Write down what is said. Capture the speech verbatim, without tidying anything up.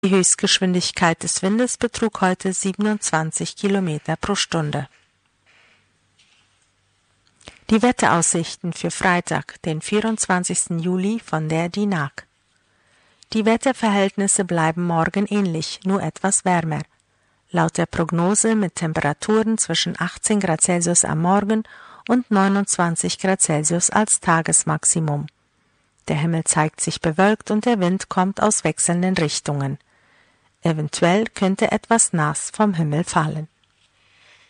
Die Höchstgeschwindigkeit des Windes betrug heute siebenundzwanzig Kilometer pro Stunde. Die Wetteraussichten für Freitag, den vierundzwanzigsten Juli von der D I N A G. Die Wetterverhältnisse bleiben morgen ähnlich, nur etwas wärmer. Laut der Prognose mit Temperaturen zwischen achtzehn Grad Celsius am Morgen und neunundzwanzig Grad Celsius als Tagesmaximum. Der Himmel zeigt sich bewölkt und der Wind kommt aus wechselnden Richtungen. Eventuell könnte etwas Nas vom Himmel fallen.